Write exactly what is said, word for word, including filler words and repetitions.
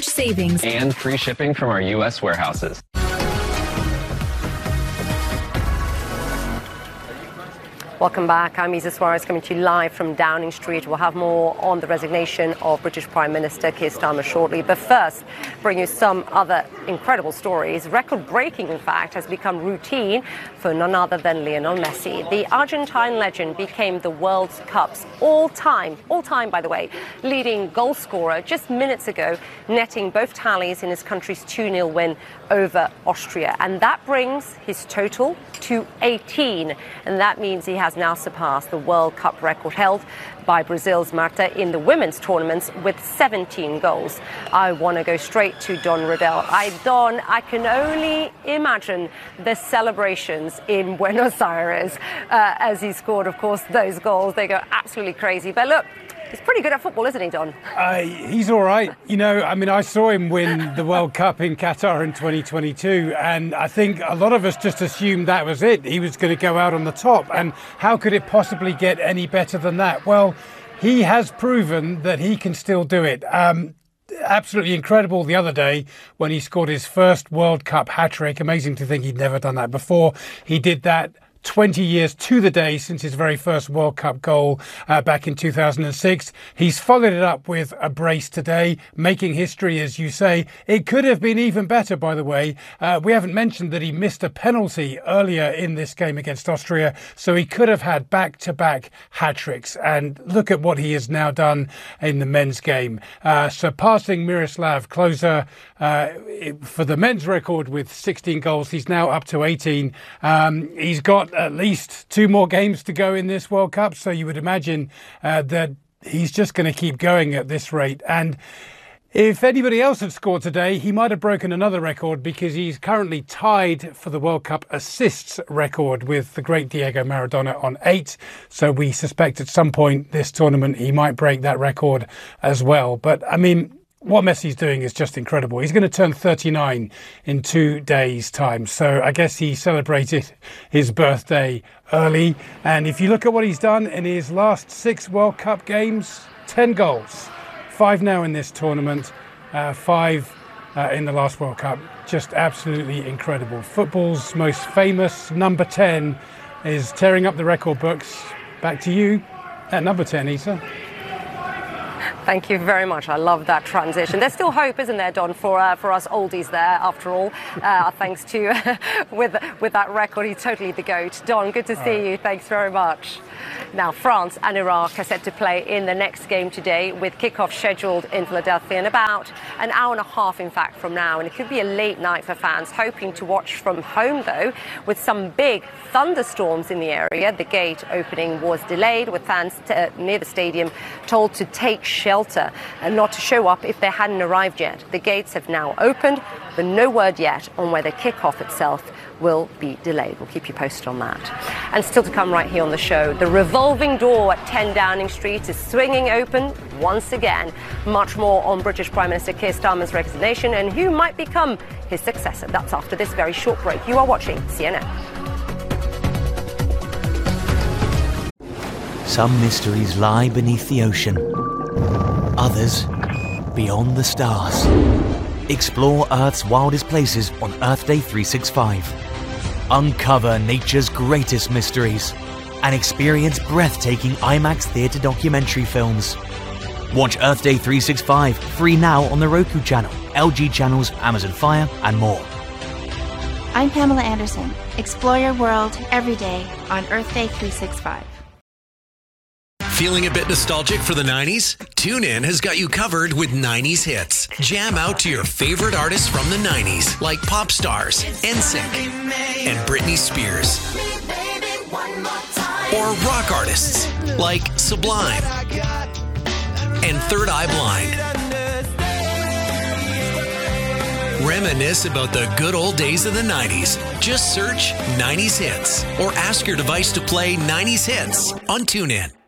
huge savings. And free shipping from our U S warehouses. Welcome back. I'm Isa Suarez coming to you live from Downing Street. We'll have more on the resignation of British Prime Minister Keir Starmer shortly. But first, bring you some other incredible stories. Record-breaking, in fact, has become routine for none other than Lionel Messi. The Argentine legend became the World Cup's all-time, all-time, by the way, leading goal scorer just minutes ago, netting both tallies in his country's two nil win over Austria. And that brings his total to eighteen. And that means he has now surpassed the World Cup record held by Brazil's Marta in the women's tournaments with seventeen goals. I want to go straight to Don Riddell. I, Don, I can only imagine the celebrations in Buenos Aires uh, as he scored, of course, those goals. They go absolutely crazy. But look, he's pretty good at football, isn't he, Don? Uh, he's all right. You know, I mean, I saw him win the World Cup in Qatar in twenty twenty-two, and I think a lot of us just assumed that was it. He was going to go out on the top, and how could it possibly get any better than that? Well, he has proven that he can still do it. Um, absolutely incredible the other day when he scored his first World Cup hat-trick. Amazing to think he'd never done that before. He did that twenty years to the day since his very first World Cup goal uh, back in two thousand six. He's followed it up with a brace today, making history, as you say. It could have been even better, by the way. Uh, we haven't mentioned that he missed a penalty earlier in this game against Austria, so he could have had back-to-back hat-tricks. And look at what he has now done in the men's game, uh, surpassing Miroslav Klose uh, for the men's record with sixteen goals. He's now up to eighteen. Um, he's got at least two more games to go in this World Cup, so you would imagine uh, that he's just going to keep going at this rate. And if anybody else had scored today, he might have broken another record, because he's currently tied for the World Cup assists record with the great Diego Maradona on eight. So we suspect at some point this tournament he might break that record as well. But I mean, what Messi's doing is just incredible. He's going to turn thirty-nine in two days' time. So I guess he celebrated his birthday early. And if you look at what he's done in his last six World Cup games, ten goals, five now in this tournament, uh, five uh, in the last World Cup. Just absolutely incredible. Football's most famous number ten is tearing up the record books. Back to you at number ten, Isa. Thank you very much. I love that transition. There's still hope, isn't there, Don, for uh, for us oldies there, after all, uh, thanks to, uh, with, with that record. He's totally the GOAT. Don, good to see right. you. Thanks very much. Now, France and Iraq are set to play in the next game today, with kickoff scheduled in Philadelphia in about an hour and a half, in fact, from now. And it could be a late night for fans hoping to watch from home, though, with some big thunderstorms in the area. The gate opening was delayed, with fans t- uh, near the stadium told to take shelter and not to show up if they hadn't arrived yet. The gates have now opened, but no word yet on whether kickoff itself will be delayed. We'll keep you posted on that. And still to come right here on the show, the revolving door at ten Downing Street is swinging open once again. Much more on British Prime Minister Keir Starmer's resignation and who might become his successor. That's after this very short break. You are watching C N N. Some mysteries lie beneath the ocean. Others beyond the stars. Explore Earth's wildest places on Earth Day three sixty-five. Uncover nature's greatest mysteries and experience breathtaking IMAX theatre documentary films. Watch Earth Day three sixty-five free now on the Roku channel, L G channels, Amazon Fire and more. I'm Pamela Anderson. Explore your world every day on Earth Day three sixty-five. Feeling a bit nostalgic for the nineties? TuneIn has got you covered with nineties hits. Jam out to your favorite artists from the nineties, like pop stars, N Sync, and Britney Spears. Or rock artists, like Sublime and Third Eye Blind. Reminisce about the good old days of the nineties. Just search nineties hits or ask your device to play nineties hits on TuneIn.